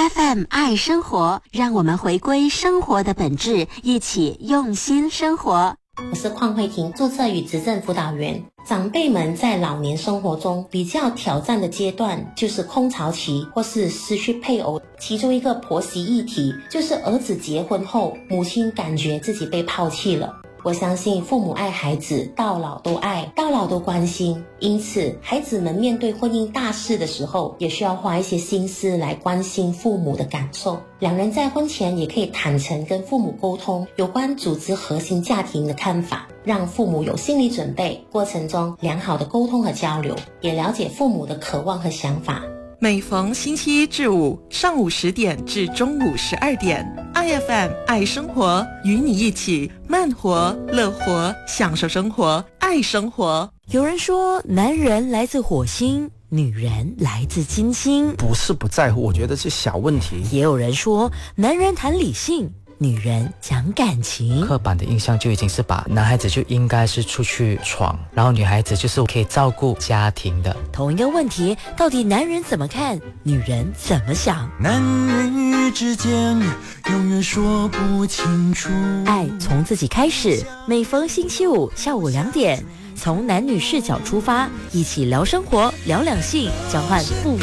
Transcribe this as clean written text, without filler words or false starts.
FM 爱生活，让我们回归生活的本质，一起用心生活。 我是邝慧婷，注册与执政辅导员。长辈们在老年生活中比较挑战的阶段就是空巢期或是失去配偶，其中一个婆媳议题就是儿子结婚后，母亲感觉自己被抛弃了。我相信父母爱孩子，到老都爱，到老都关心，因此孩子们面对婚姻大事的时候，也需要花一些心思来关心父母的感受。两人在婚前也可以坦诚跟父母沟通有关组织核心家庭的看法，让父母有心理准备，过程中良好的沟通和交流，也了解父母的渴望和想法。 每逢星期一至五上午10点至中午12点，IFM 爱生活，与你一起慢活、乐活，享受生活，爱生活。 有人说，男人来自火星，女人来自金星。 不是不在乎，我觉得是小问题。 也有人说，男人谈理性，女人讲感情。 刻板的印象就已经是把男孩子就应该是出去闯，然后女孩子就是可以照顾家庭的。 同一个问题，到底男人怎么看，女人怎么想？ 男女之间永远说不清楚。 爱从自己开始，每逢星期五下午2点，从男女视角出发，一起聊生活，聊两性，交换不